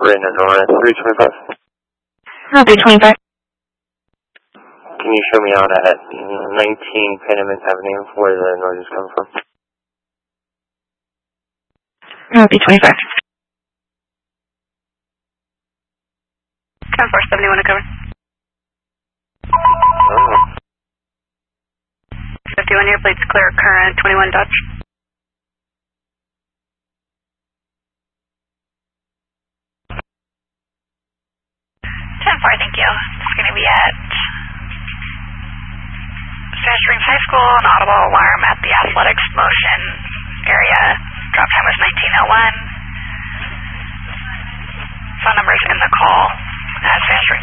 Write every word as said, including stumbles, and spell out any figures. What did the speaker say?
Rainer Norris, three twenty-five. Oh, three twenty-five. Can you show me out at nineteen Panamint Avenue where the noise is coming from? Oh, three twenty-five. ten four seventy-one to cover. Oh. fifty-one year plates clear, current twenty-one Dodge. ten four, thank you. It's going to be at Spanish Springs High School, an audible alarm at the Athletics Motion area. Drop time was nineteen oh one. Phone number's in the call at Spanish Springs.